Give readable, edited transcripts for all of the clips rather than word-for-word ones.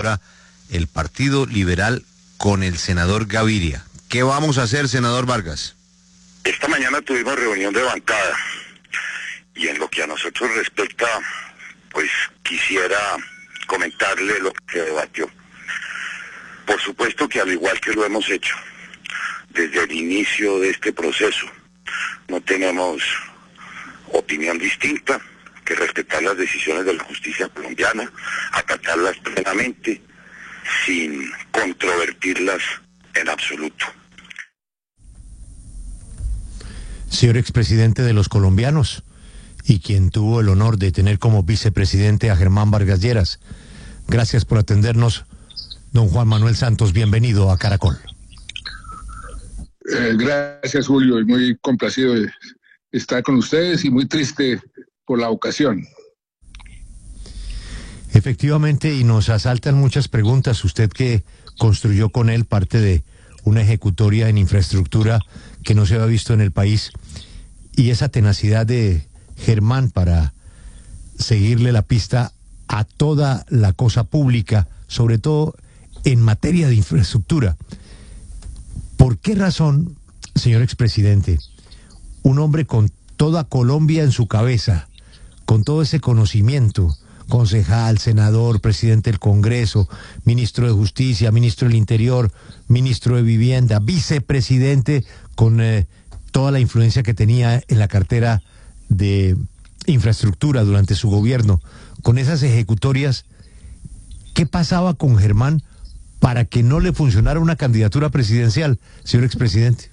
ahora el Partido Liberal con el senador Gaviria. ¿Qué vamos a hacer, senador Vargas? Esta mañana tuvimos reunión de bancada y en lo que a nosotros respecta, pues quisiera comentarle lo que se debatió. Por supuesto que al igual que lo hemos hecho desde el inicio de este proceso, no tenemos opinión distinta que respetar las decisiones de la justicia colombiana, acatarlas plenamente, sin controvertirlas en absoluto. Señor expresidente de los colombianos, y quien tuvo el honor de tener como vicepresidente a Germán Vargas Lleras, gracias por atendernos, don Juan Manuel Santos, bienvenido a Caracol. Gracias, Julio, y muy complacido de estar con ustedes y muy triste por la ocasión. Efectivamente, y nos asaltan muchas preguntas. Usted que construyó con él parte de una ejecutoria en infraestructura que no se había visto en el país, y esa tenacidad de Germán para seguirle la pista a toda la cosa pública, sobre todo en materia de infraestructura. ¿Por qué razón, señor expresidente, un hombre con toda Colombia en su cabeza, con todo ese conocimiento, concejal, senador, presidente del Congreso, ministro de Justicia, ministro del Interior, ministro de Vivienda, vicepresidente, con toda la influencia que tenía en la cartera de infraestructura durante su gobierno, con esas ejecutorias, ¿qué pasaba con Germán para que no le funcionara una candidatura presidencial, señor expresidente?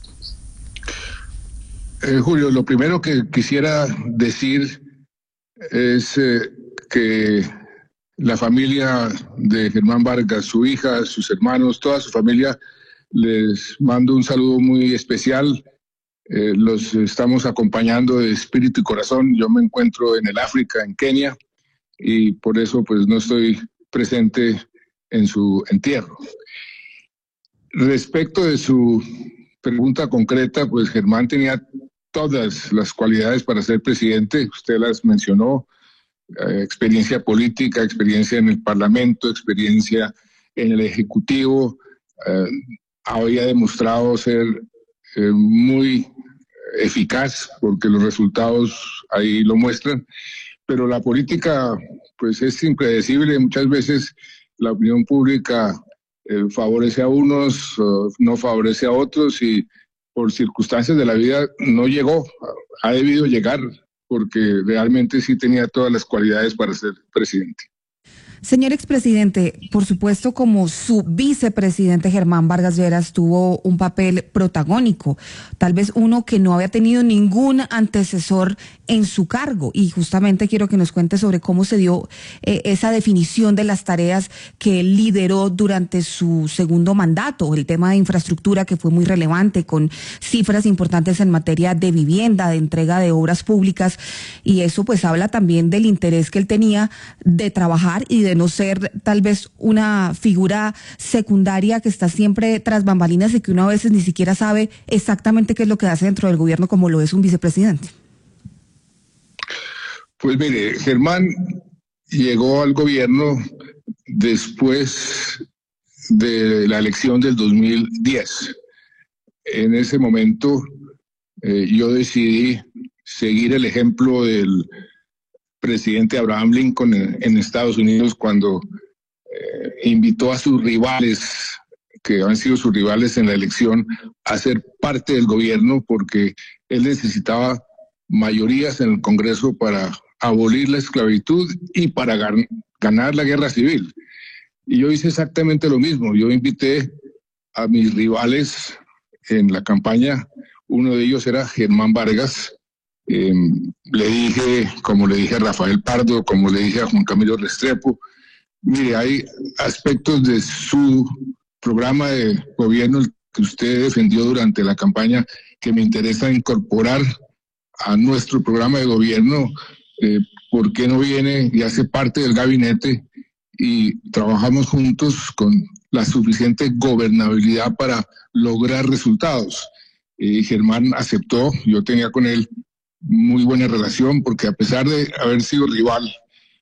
Julio, lo primero que quisiera decir es que la familia de Germán Vargas, su hija, sus hermanos, toda su familia, les mando un saludo muy especial. Los estamos acompañando de espíritu y corazón. Yo me encuentro en el África, en Kenia, y por eso pues no estoy presente en su entierro. Respecto de su pregunta concreta, pues Germán tenía todas las cualidades para ser presidente. Usted las mencionó: experiencia política, experiencia en el Parlamento, experiencia en el Ejecutivo. Había demostrado ser muy eficaz, porque los resultados ahí lo muestran, pero la política pues es impredecible. Muchas veces la opinión pública favorece a unos, no favorece a otros, y por circunstancias de la vida no llegó, ha debido llegar, porque realmente sí tenía todas las cualidades para ser presidente. Señor expresidente, por supuesto, como su vicepresidente Germán Vargas Lleras tuvo un papel protagónico, tal vez uno que no había tenido ningún antecesor en su cargo, y justamente quiero que nos cuente sobre cómo se dio esa definición de las tareas que él lideró durante su segundo mandato, el tema de infraestructura, que fue muy relevante, con cifras importantes en materia de vivienda, de entrega de obras públicas, y eso pues habla también del interés que él tenía de trabajar y de no ser tal vez una figura secundaria que está siempre tras bambalinas y que uno a veces ni siquiera sabe exactamente qué es lo que hace dentro del gobierno, como lo es un vicepresidente. Pues mire, Germán llegó al gobierno después de la elección del 2010. En ese momento yo decidí seguir el ejemplo del presidente Abraham Lincoln en Estados Unidos, cuando invitó a sus rivales, que han sido sus rivales en la elección, a ser parte del gobierno, porque él necesitaba mayorías en el Congreso para abolir la esclavitud y para ganar la guerra civil. Y yo hice exactamente lo mismo. Yo invité a mis rivales en la campaña. Uno de ellos era Germán Vargas. Le dije, como le dije a Rafael Pardo, como le dije a Juan Camilo Restrepo, mire, hay aspectos de su programa de gobierno que usted defendió durante la campaña que me interesa incorporar a nuestro programa de gobierno. ¿Por qué no viene y hace parte del gabinete y trabajamos juntos con la suficiente gobernabilidad para lograr resultados? Germán aceptó. Yo tenía con él muy buena relación, porque a pesar de haber sido rival,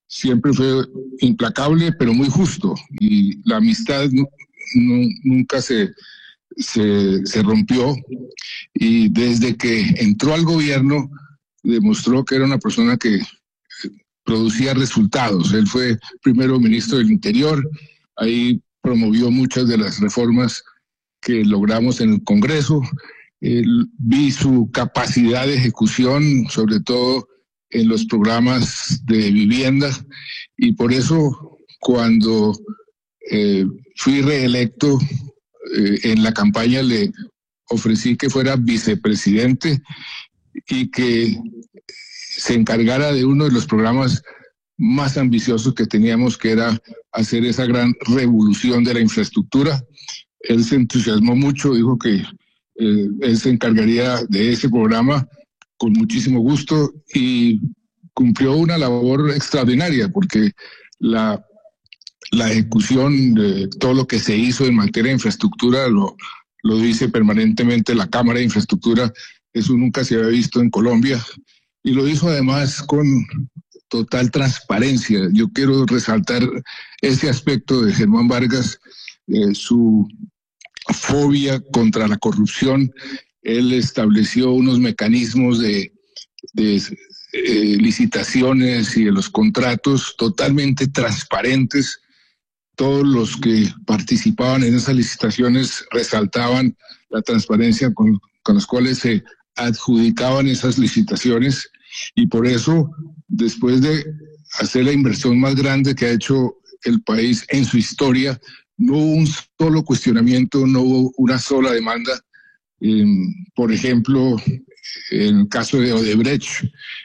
siempre fue implacable, pero muy justo. Y la amistad nunca se rompió. Y desde que entró al gobierno, demostró que era una persona que producía resultados. Él fue primero ministro del Interior, ahí promovió muchas de las reformas que logramos en el Congreso. Vi su capacidad de ejecución, sobre todo en los programas de vivienda, y por eso cuando fui reelecto en la campaña le ofrecí que fuera vicepresidente y que se encargara de uno de los programas más ambiciosos que teníamos, que era hacer esa gran revolución de la infraestructura. Él se entusiasmó mucho, dijo que él se encargaría de ese programa con muchísimo gusto y cumplió una labor extraordinaria, porque la ejecución de todo lo que se hizo en materia de infraestructura lo dice permanentemente la Cámara de Infraestructura. Eso nunca se había visto en Colombia, y lo hizo además con total transparencia. Yo quiero resaltar ese aspecto de Germán Vargas, su fobia contra la corrupción. Él estableció unos mecanismos de licitaciones y de los contratos totalmente transparentes. Todos los que participaban en esas licitaciones resaltaban la transparencia con las cuales se adjudicaban esas licitaciones, y por eso, después de hacer la inversión más grande que ha hecho el país en su historia, no hubo un solo cuestionamiento, no hubo una sola demanda. Por ejemplo, en el caso de Odebrecht,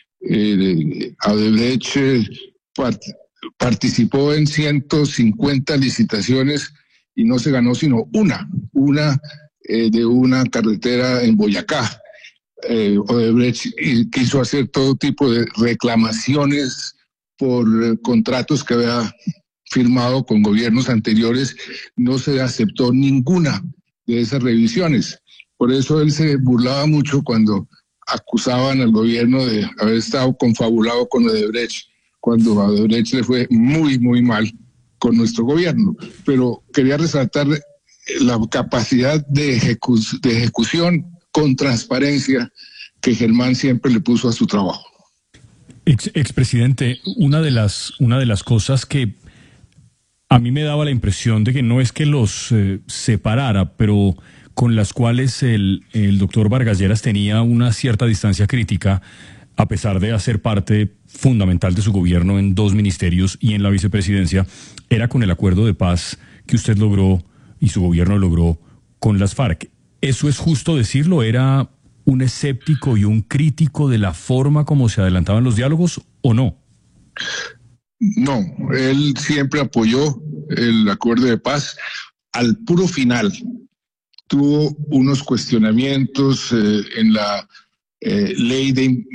participó en 150 licitaciones y no se ganó sino una de una carretera en Boyacá. Odebrecht quiso hacer todo tipo de reclamaciones por contratos que había firmado con gobiernos anteriores. No se aceptó ninguna de esas revisiones. Por eso él se burlaba mucho cuando acusaban al gobierno de haber estado confabulado con Odebrecht, cuando a Odebrecht le fue muy, muy mal con nuestro gobierno. Pero quería resaltar la capacidad de ejecución con transparencia que Germán siempre le puso a su trabajo. Expresidente, una de las cosas que a mí me daba la impresión de que no es que los separara, pero con las cuales el doctor Vargas Lleras tenía una cierta distancia crítica, a pesar de hacer parte fundamental de su gobierno en 2 ministerios y en la vicepresidencia, era con el acuerdo de paz que usted logró y su gobierno logró con las FARC. ¿Eso es justo decirlo? ¿Era un escéptico y un crítico de la forma como se adelantaban los diálogos o no? No, él siempre apoyó el acuerdo de paz al puro final. Tuvo unos cuestionamientos en la ley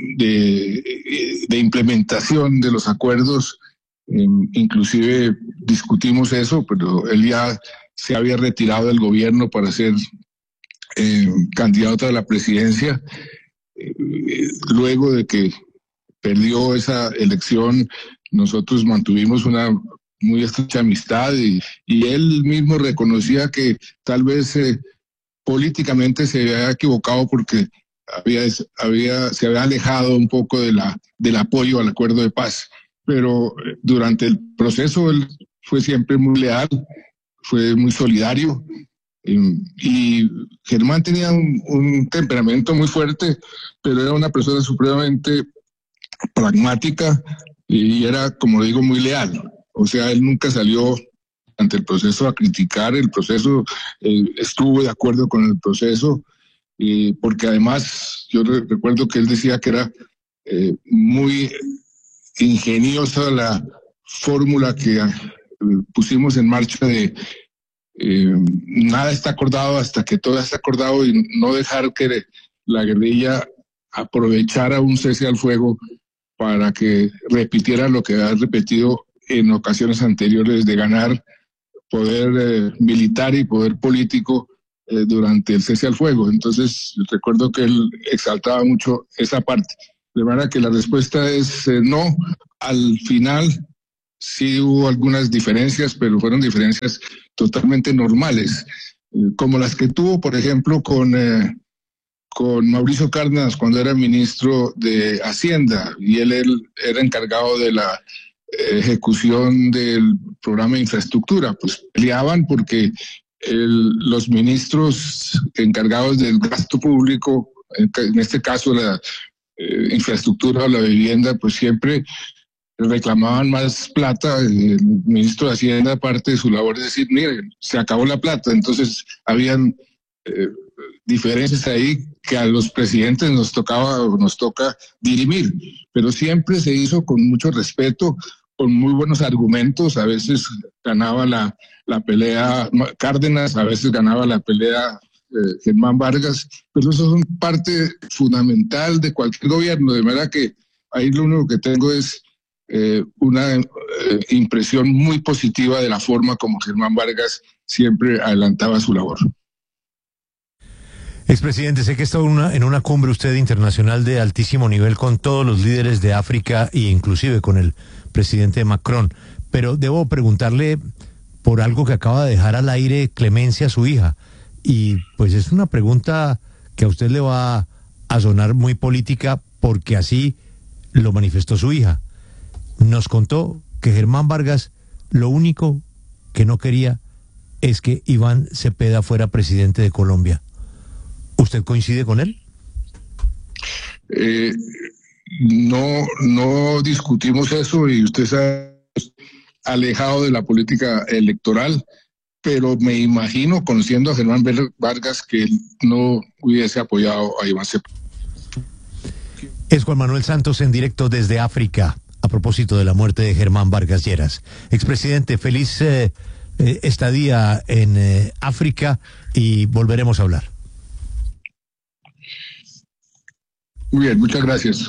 de implementación de los acuerdos. Inclusive discutimos eso, pero él ya se había retirado del gobierno para ser candidato a la presidencia. Luego de que perdió esa elección, nosotros mantuvimos una muy estrecha amistad, y él mismo reconocía que tal vez políticamente se había equivocado porque se había alejado un poco del apoyo al acuerdo de paz. Pero durante el proceso él fue siempre muy leal, fue muy solidario. Y Germán tenía un temperamento muy fuerte, pero era una persona supremamente pragmática y era, como digo, muy leal. O sea, él nunca salió ante el proceso a criticar el proceso, estuvo de acuerdo con el proceso, porque además yo recuerdo que él decía que era muy ingeniosa la fórmula que pusimos en marcha de nada está acordado hasta que todo está acordado, y no dejar que la guerrilla aprovechara un cese al fuego para que repitiera lo que ha repetido en ocasiones anteriores, de ganar poder militar y poder político durante el cese al fuego. Entonces recuerdo que él exaltaba mucho esa parte. De manera que la respuesta es no. Al final sí hubo algunas diferencias, pero fueron diferencias totalmente normales, como las que tuvo, por ejemplo, con Mauricio Cárdenas cuando era ministro de Hacienda, y él era encargado de la ejecución del programa de infraestructura. Pues peleaban porque los ministros encargados del gasto público, en este caso la infraestructura o la vivienda, pues siempre reclamaban más plata. El ministro de Hacienda, parte de su labor es decir, miren, se acabó la plata. Entonces habían diferencias ahí que a los presidentes nos toca dirimir, pero siempre se hizo con mucho respeto, con muy buenos argumentos. A veces ganaba la pelea Cárdenas, a veces ganaba la pelea Germán Vargas, pero eso es parte fundamental de cualquier gobierno, de manera que ahí lo único que tengo es una impresión muy positiva de la forma como Germán Vargas siempre adelantaba su labor. Expresidente, sé que está en una cumbre usted internacional de altísimo nivel con todos los líderes de África e inclusive con el presidente Macron, pero debo preguntarle por algo que acaba de dejar al aire Clemencia, su hija, y pues es una pregunta que a usted le va a sonar muy política porque así lo manifestó su hija. Nos contó que Germán Vargas lo único que no quería es que Iván Cepeda fuera presidente de Colombia. ¿Usted coincide con él? No discutimos eso, y usted se ha alejado de la política electoral, pero me imagino, conociendo a Germán Vargas, que él no hubiese apoyado a Iván Cepeda. Es Juan Manuel Santos en directo desde África, a propósito de la muerte de Germán Vargas Lleras. Expresidente, feliz estadía en África y volveremos a hablar. Muy bien, muchas gracias.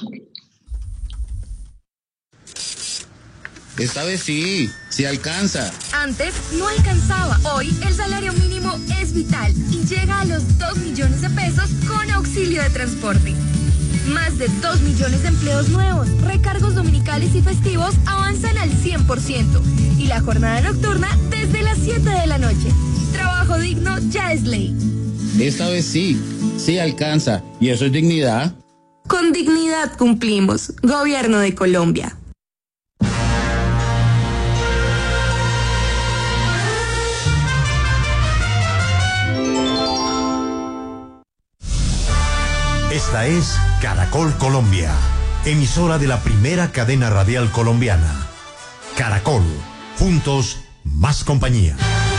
Esta vez sí alcanza. Antes no alcanzaba. Hoy el salario mínimo es vital y llega a los 2 millones de pesos con auxilio de transporte. Más de 2 millones de empleos nuevos, recargos dominicales y festivos avanzan al 100%. Y la jornada nocturna desde las 7 de la noche. Trabajo digno ya es ley. Esta vez sí alcanza. ¿Y eso es dignidad? Con dignidad cumplimos. Gobierno de Colombia. Esta es Caracol Colombia, emisora de la primera cadena radial colombiana. Caracol, juntos, más compañía.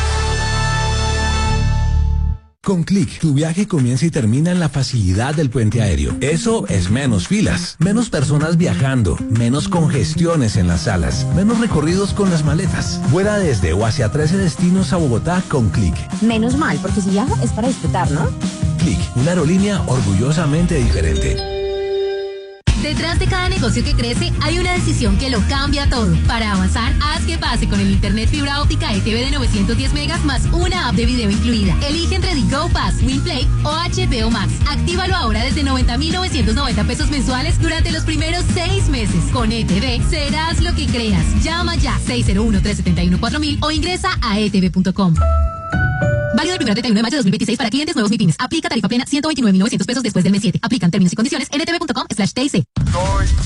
Con Click, tu viaje comienza y termina en la facilidad del puente aéreo. Eso es menos filas, menos personas viajando, menos congestiones en las salas, menos recorridos con las maletas. Vuela desde o hacia 13 destinos a Bogotá con Click. Menos mal, porque si viajo es para disfrutar, ¿no? Click, una aerolínea orgullosamente diferente. Detrás de cada negocio que crece hay una decisión que lo cambia todo. Para avanzar, haz que pase con el internet fibra óptica ETV de 910 megas más una app de video incluida. Elige entre The Go Pass, WinPlay o HBO Max. Actívalo ahora desde 90,990 pesos mensuales durante los primeros 6 meses. Con ETV serás lo que creas. Llama ya 601-371-4000 o ingresa a etv.com. Válido el 1 31 de mayo de 2026 para clientes nuevos ni pymes. Aplica tarifa plena 129,900 pesos después del mes 7. Aplican términos y condiciones en etv.com/TIC.